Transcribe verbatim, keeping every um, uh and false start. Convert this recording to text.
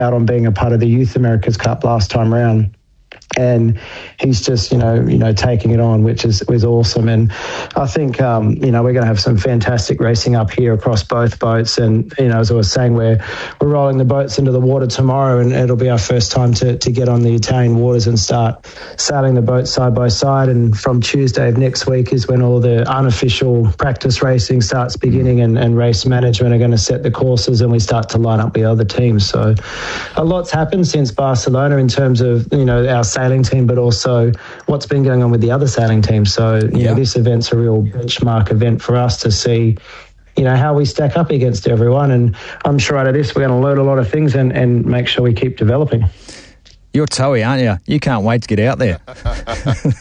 out on being a part of the Youth America's Cup last time round. And he's just, you know, you know, taking it on, which is was awesome. And I think, um, you know, we're going to have some fantastic racing up here across both boats. And, you know, as I was saying, we're we're rolling the boats into the water tomorrow, and it'll be our first time to, to get on the Italian waters and start sailing the boats side by side. And from Tuesday of next week is when all the unofficial practice racing starts beginning, and, and race management are going to set the courses, and we start to line up the other teams. So a lot's happened since Barcelona in terms of, you know, our sailing team, but also what's been going on with the other sailing teams. So, you yeah. know, this event's a real benchmark event for us to see, you know, how we stack up against everyone. And I'm sure out of this, we're going to learn a lot of things and, and make sure we keep developing. You're Toey, aren't you? You can't wait to get out there.